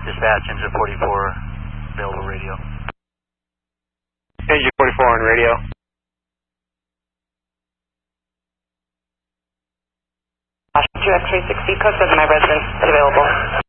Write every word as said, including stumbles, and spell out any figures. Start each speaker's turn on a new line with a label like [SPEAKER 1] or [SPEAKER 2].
[SPEAKER 1] Dispatch, engine forty-four, available radio.
[SPEAKER 2] Engine forty-four on radio.
[SPEAKER 3] Two X three sixty, code seven, my residence is available.